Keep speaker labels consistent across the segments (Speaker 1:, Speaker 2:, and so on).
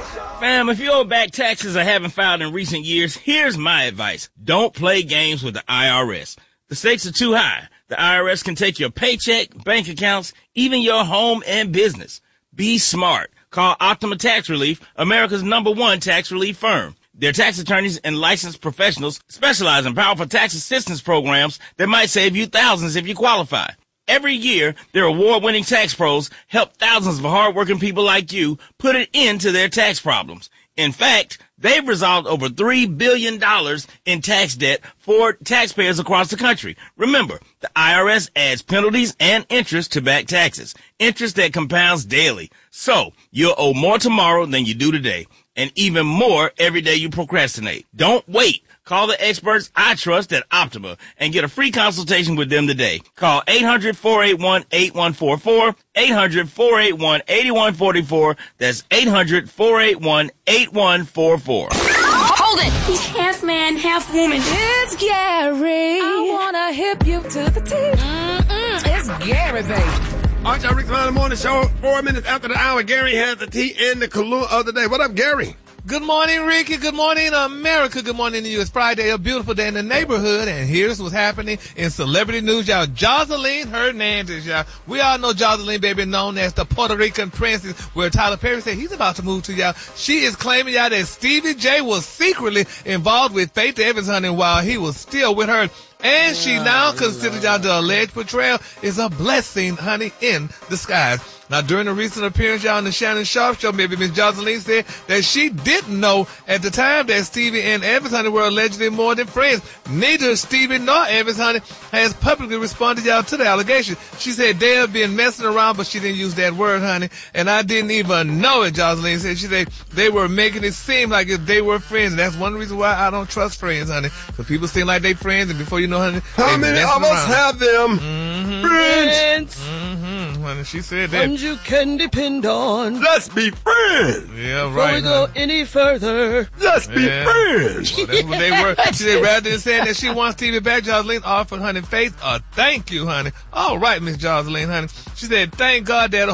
Speaker 1: Fam, if you owe back taxes or haven't filed in recent years, here's my advice. Don't play games with the IRS. The stakes are too high. The IRS can take your paycheck, bank accounts, even your home and business. Be smart. Call Optima Tax Relief, America's #1 tax relief firm. Their tax attorneys and licensed professionals specialize in powerful tax assistance programs that might save you thousands if you qualify. Every year, their award-winning tax pros help thousands of hardworking people like you put an end to their tax problems. In fact, they've resolved over $3 billion in tax debt for taxpayers across the country. Remember, the IRS adds penalties and interest to back taxes, interest that compounds daily. So, you'll owe more tomorrow than you do today, and even more every day you procrastinate. Don't wait. Call the experts I trust at Optima and get a free consultation with them today. Call 800-481-8144, 800-481-8144. That's 800-481-8144.
Speaker 2: Hold it! He's half man, half woman.
Speaker 3: It's Gary. I wanna hip you to the teeth. It's Gary, baby.
Speaker 4: All right, y'all, Rick Smiley Morning Show, 4 minutes after the hour. Gary has the tea and the Kahlua of the day. What up, Gary?
Speaker 5: Good morning, Ricky. Good morning, America. Good morning to you. It's Friday, a beautiful day in the neighborhood, and here's what's happening in celebrity news, y'all. Joseline Hernandez, y'all. We all know Joseline, baby, known as the Puerto Rican princess, where Tyler Perry said he's about to move to, y'all. She is claiming, y'all, that Stevie J was secretly involved with Faith Evans, honey, while he was still with her. And she now considers, y'all, the alleged betrayal is a blessing, honey, in disguise. Now, during a recent appearance, y'all, on the Shannon Sharp Show, maybe Miss Joseline said that she didn't know at the time that Stevie and Evans, honey, were allegedly more than friends. Neither Stevie nor Evans, honey, has publicly responded, y'all, to the allegation. She said they have been messing around, but she didn't use that word, honey. And I didn't even know it, Joseline said. She said they were making it seem like if they were friends. And that's one reason why I don't trust friends, honey. Because people seem like they friends, and before you know, honey,
Speaker 4: how many of us have them? Friends.
Speaker 5: Honey, she said that.
Speaker 3: You can depend on.
Speaker 4: Let's be friends.
Speaker 5: Yeah, right.
Speaker 3: Before we go any further,
Speaker 4: let's be friends.
Speaker 5: Well, that's what they were. She said, rather than saying that she wants Stevie back, Joseline offered, honey, Faith a thank you, honey. All right, Miss Joseline, honey. She said, thank God that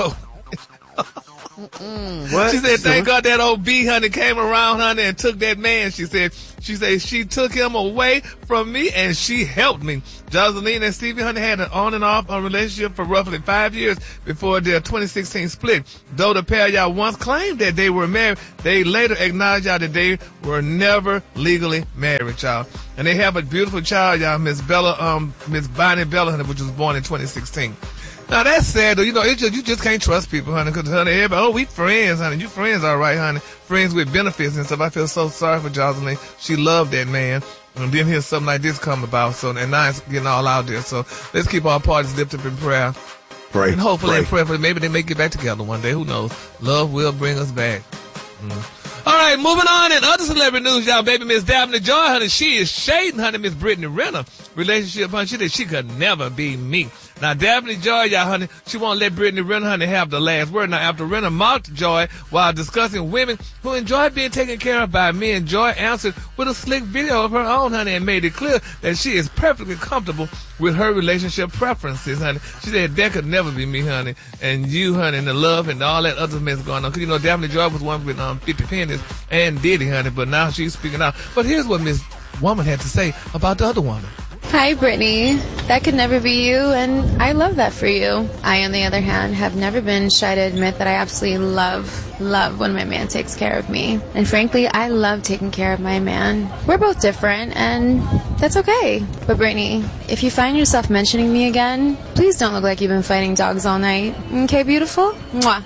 Speaker 4: What?
Speaker 5: She said, thank God that old B, honey, came around, honey, and took that man. She said she took him away from me and she helped me. Joseline and Stevie, honey, had an on and off relationship for roughly 5 years before their 2016 split. Though the pair, y'all, once claimed that they were married, they later acknowledged, y'all, that they were never legally married, y'all. And they have a beautiful child, y'all, Miss Bonnie Bella, honey, which was born in 2016. Now, that's sad, though. You know, you just can't trust people, honey, because, honey, everybody, we friends, honey. You friends all right, honey. Friends with benefits and stuff. I feel so sorry for Joseline. She loved that man. And then hear something like this come about. So, and now it's getting all out there. So, let's keep our parties lifted up in prayer.
Speaker 4: Pray.
Speaker 5: And hopefully in prayer, maybe they may get back together one day. Who knows? Love will bring us back. All right, moving on in other celebrity news, y'all. Baby Miss Daphne Joy, honey, she is shading, honey, Miss Brittany Renner relationship, honey. She said she could never be me. Now, Daphne Joy, y'all, honey, she won't let Brittany Renner, honey, have the last word. Now, after Renner mocked Joy while discussing women who enjoy being taken care of by men, Joy answered with a slick video of her own, honey, and made it clear that she is perfectly comfortable with her relationship preferences, honey. She said that could never be me, honey, and you, honey, and the love and all that other mess going on. Because, you know, Daphne Joy was one with 50 Pennies and Diddy, honey, but now she's speaking out. But here's what Miss Woman had to say about the other woman.
Speaker 6: Hi, Brittany. That could never be you, and I love that for you. I, on the other hand, have never been shy to admit that I absolutely love when my man takes care of me. And frankly, I love taking care of my man. We're both different, and that's okay. But Brittany, if you find yourself mentioning me again, please don't look like you've been fighting dogs all night. Okay, beautiful? Mwah.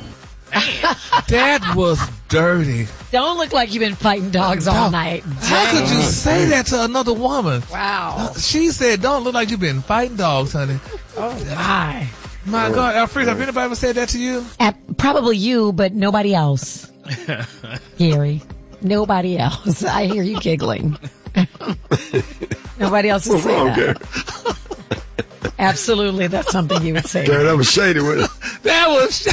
Speaker 5: That was dirty.
Speaker 7: Don't look like you've been fighting dogs all night.
Speaker 5: How could you say that to another woman?
Speaker 7: Wow.
Speaker 5: She said, don't look like you've been fighting dogs, honey.
Speaker 7: Oh,
Speaker 5: my God. Alfred, have anybody ever said that to you?
Speaker 7: Probably you, but nobody else. Gary. Nobody else. I hear you giggling. Nobody else would say that. Absolutely, that's something you would say.
Speaker 4: That was shady with it.
Speaker 5: That was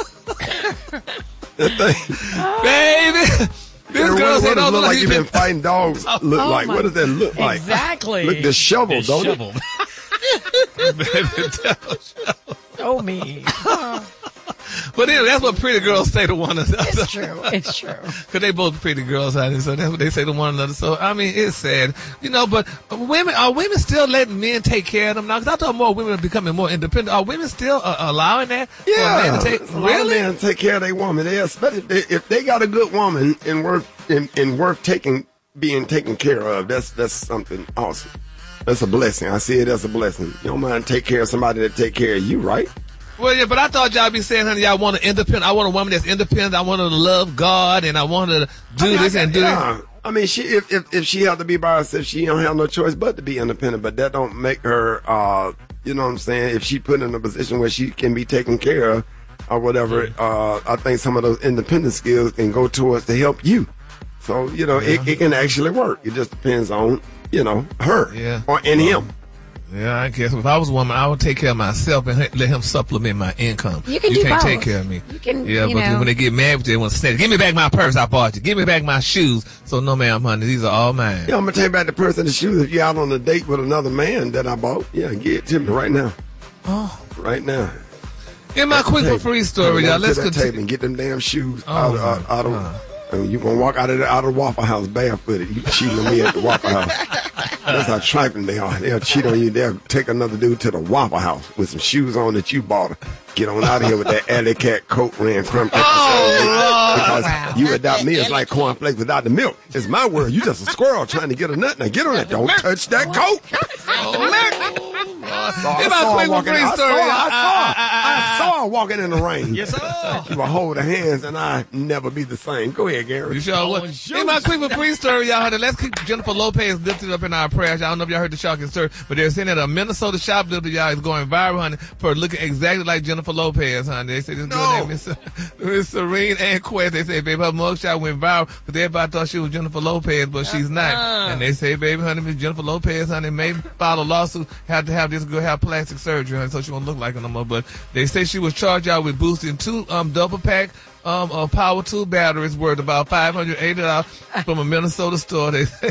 Speaker 5: that thing. Baby. This girl said,
Speaker 4: don't look like you've been fighting dogs. Look like. What does that look like?
Speaker 7: Exactly.
Speaker 4: Look disheveled, don't it?
Speaker 5: Baby,
Speaker 7: so mean.
Speaker 5: But anyway, that's what pretty girls say to one another.
Speaker 7: It's true. It's true.
Speaker 5: Because they both pretty girls, honey, so that's what they say to one another. So, I mean, it's sad. But are women still letting men take care of them now? Because I thought more women are becoming more independent. Are women still allowing that?
Speaker 4: Yeah.
Speaker 5: For a man to take, really?
Speaker 4: Men take care of their woman. Especially if they got a good woman and worth being taken care of, that's something awesome. That's a blessing. I see it as a blessing. You don't mind take care of somebody that take care of you, right?
Speaker 5: Well, yeah, but I thought y'all be saying, honey, y'all want an independent. I want a woman that's independent. I want her to love God, and I want her to do this and do that.
Speaker 4: I mean, if she have to be by herself, she don't have no choice but to be independent. But that don't make her, you know what I'm saying? If she put in a position where she can be taken care of or whatever, I think some of those independent skills can go towards to help you. So, it can actually work. It just depends on, her and him.
Speaker 5: Yeah, I guess if I was a woman, I would take care of myself and let him supplement my income.
Speaker 7: You can't
Speaker 5: both. Take care of me.
Speaker 7: You can,
Speaker 5: but when they get mad with you, they want to snatch. Give me back my purse I bought you. Give me back my shoes. So no, ma'am, honey, these are all mine.
Speaker 4: Yeah, I'm gonna take back the purse and the shoes. If you're out on a date with another man that I bought, give it to me right now.
Speaker 5: Oh,
Speaker 4: right now.
Speaker 5: In my quick and free story, y'all. Let's continue.
Speaker 4: And get them damn shoes out of. You gonna walk out of the Waffle House barefooted. You cheating on me at the Waffle House. That's how trifling they are. They'll cheat on you. They'll take another dude to the Waffle House with some shoes on that you bought. Get on out of here with that alley cat coat ran crumb. Because you adopt me as like cornflakes without the milk. It's my world. You just a squirrel trying to get a nut. Now get on it. Don't touch that coat. I saw her walking in the rain.
Speaker 1: Yes, sir.
Speaker 4: She would hold her hands and I'd never be the same. Go ahead, Gary.
Speaker 5: You sure would. In my quick and free story, y'all, let's keep Jennifer Lopez lifted up in our prayers. I don't know if y'all heard the shocking story, but they're saying that a Minnesota shoplifter, y'all, is going viral, honey, for looking exactly like Jennifer Lopez, honey. They say this girl named Miss Serene Ann Quest. They say, baby, her mugshot went viral, but everybody thought she was Jennifer Lopez, but she's not. And they say, baby, honey, Miss Jennifer Lopez, honey, may file a lawsuit, had to have this girl have plastic surgery, honey, so she won't look like her no more. But they say she was charged out with boosting 2 double pack power tool batteries worth about $580 from a Minnesota store. They say.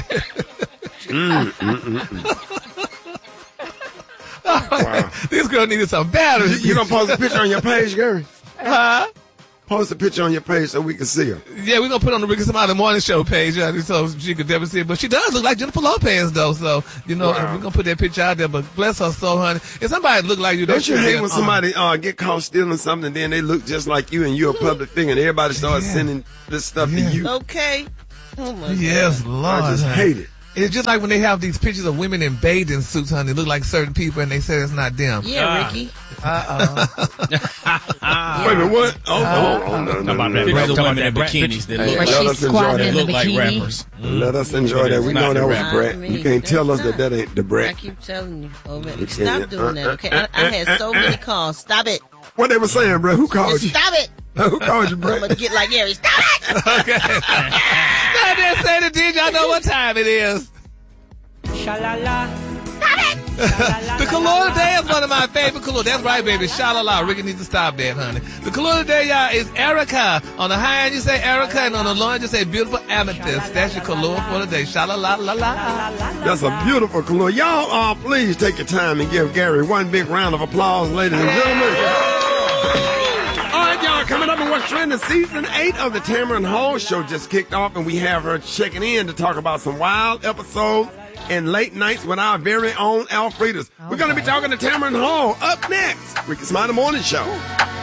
Speaker 4: Wow.
Speaker 5: This girl needed some batteries.
Speaker 4: You gonna post a picture on your page, Gary?
Speaker 5: Huh?
Speaker 4: Post a picture on your page so we can see her.
Speaker 5: Yeah, we're going to put it on the Ricky Somali Morning Show page so she could never see it. But she does look like Jennifer Lopez, though. So, we're going to put that picture out there. But bless her soul, honey. If somebody look like you,
Speaker 4: don't you hate when somebody get caught stealing something and then they look just like you and you're a public figure and everybody starts sending this stuff to you?
Speaker 8: Okay. Oh, my God.
Speaker 5: Yes, Lord.
Speaker 4: I just hate it.
Speaker 5: It's just like when they have these pictures of women in bathing suits, honey. They look like certain people, and they say it's not them.
Speaker 8: Yeah, Ricky.
Speaker 4: Wait a minute, what?
Speaker 1: No. About that picture of women in bikinis that look like rappers.
Speaker 4: Let us enjoy that. We know that was Brett. You can't tell us that ain't the Brett.
Speaker 8: I keep telling you. Oh, man. Stop doing that, okay? I had so many calls. Stop it.
Speaker 4: What they were saying, Brett? Who called you?
Speaker 8: Stop it.
Speaker 4: Who called you, Brett?
Speaker 8: I'm going to get like Gary. Stop it.
Speaker 5: Okay. I just say to DJ, I know what time it is.
Speaker 3: Sha-la-la.
Speaker 8: Stop it.
Speaker 5: The color today is one of my favorite colors. That's right, baby. Sha-la-la. Ricky needs to stop that, honey. The color today, y'all, is Erica. On the high end, you say Erica, and on the low end, you say beautiful amethyst. That's your color for today. Sha-la-la-la-la.
Speaker 4: That's a beautiful color. Y'all, please take your time and give Gary one big round of applause, ladies and gentlemen. All right, y'all, coming up in what's trending, season 8 of the Tamron Hall Show just kicked off, and we have her checking in to talk about some wild episodes and late nights with our very own Alfredas. We're going to be talking to Tamron Hall up next. Ricky Smiley Morning Show.